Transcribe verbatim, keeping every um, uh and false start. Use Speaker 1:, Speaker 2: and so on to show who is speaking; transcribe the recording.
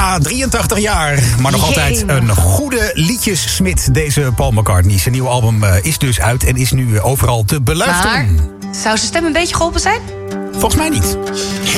Speaker 1: Ja, drieëntachtig jaar. Maar nog
Speaker 2: Jee.
Speaker 1: altijd een goede liedjessmid, deze Paul McCartney. Zijn nieuwe album uh, is dus uit en is nu overal te beluisteren.
Speaker 2: Maar zou zijn stem een beetje geholpen zijn?
Speaker 1: Volgens mij niet.